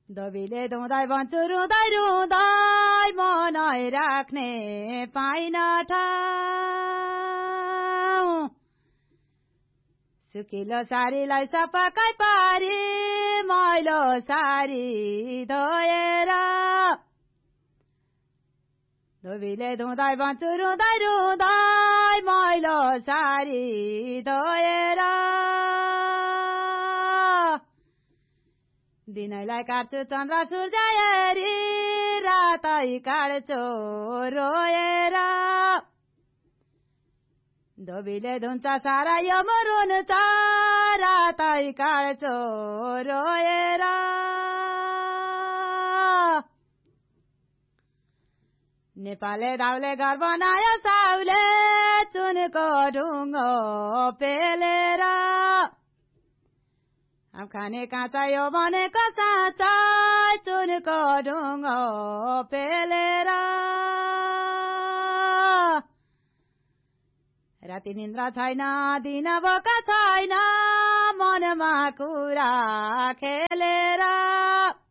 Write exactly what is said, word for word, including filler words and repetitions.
दबीले धुँदै भन्छु रुँदै रुँदै मनै राख्ने पाइन ठाउँ सुकिलो सारीलाई सपक्कै पारी मैलो सारी धोएर धोबीले धुँदै भन्छु रुँदै रुँदै मैलो सारी धोएर दिनैलाई काट्छु चन्द्र सूर्य हेरी रातै काट्छु रोएर धोबीले धुन्छ सारा यो मरुन्छ रातै काट्छु रोएर नेपालले दाउले घर बनायो साउले चुनको ढुङ्गो पेलेर अब खाने काँचा यो भनेको साँचा चुनको ढुङ्गो पेलेर राति निन्द्रा छैन दिन भोका छैन मनमा कुरा खेलेर